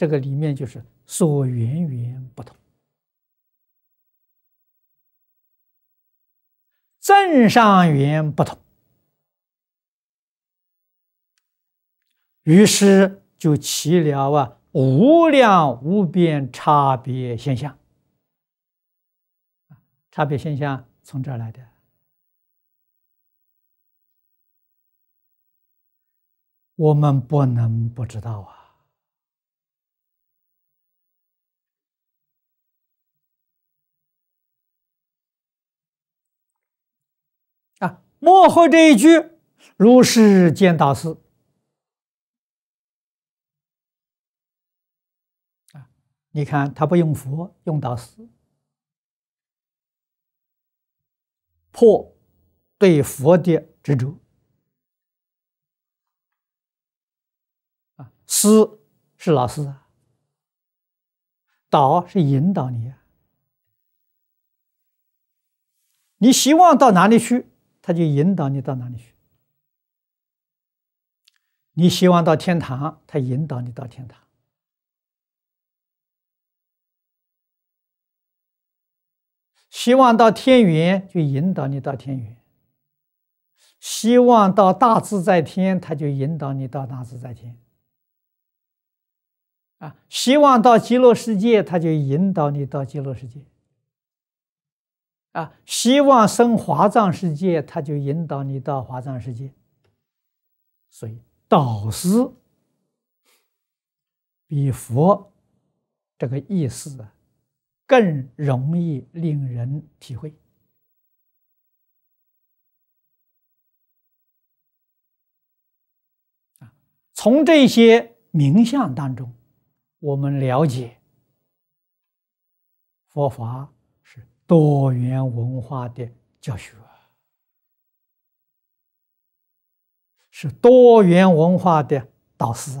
这个里面就是所缘缘不同，增上缘不同，于是就起了无量无边差别现象。差别现象从这儿来的，我们不能不知道幕后这一句如是见导师你看他不用佛，用导师，破对佛的执着师是老师导是引导你你希望到哪里去，他就引导你到哪里去。你希望到天堂，他引导你到天堂。希望到天园，就引导你到天园。希望到大自在天，他就引导你到大自在天。希望到极乐世界，他就引导你到极乐世界。希望生华藏世界，他就引导你到华藏世界。所以导师比佛这个意思更容易令人体会。从这些名相当中，我们了解佛法是多元文化的教学，是多元文化的导师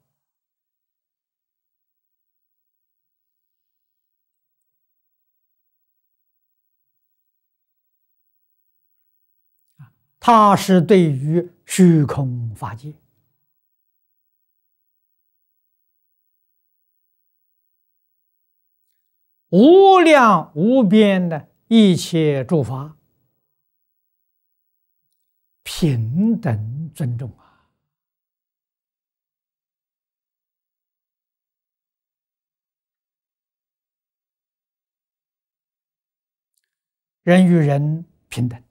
它是对于虚空法界无量无边的一切诸法平等尊重人与人平等，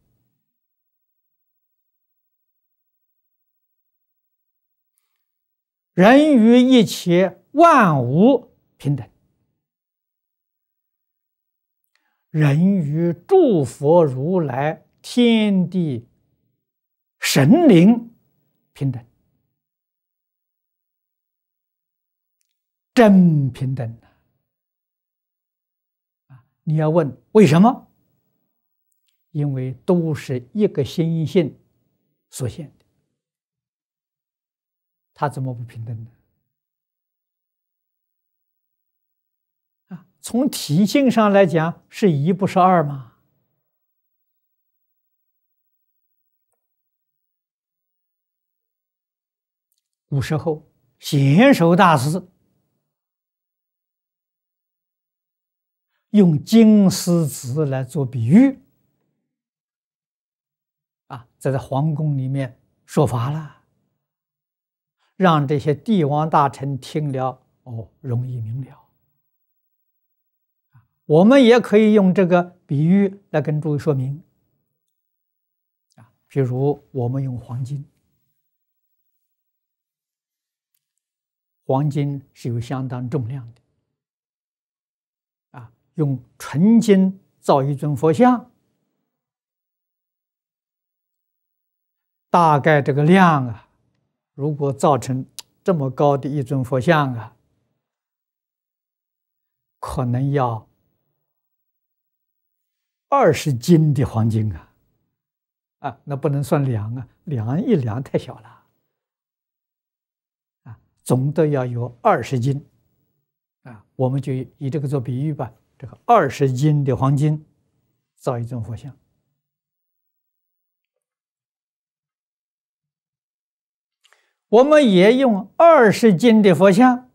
人与一切万物平等，人与诸佛如来天地神灵平等，真平等你要问为什么？因为都是一个心性所现的，他怎么不平等呢？从体性上来讲，是一不是二吗？古时候贤首大师用金丝子来做比喻在皇宫里面说法了，让这些帝王大臣听了容易明了。我们也可以用这个比喻来跟诸位说明比如我们用黄金，黄金是有相当重量的用纯金造一尊佛像，大概这个量如果造成这么高的一尊佛像可能要20斤的黄金那不能算两两一两太小了总得要有20斤我们就以这个做比喻吧，这个20斤的黄金造一尊佛像。我们也用20斤的佛像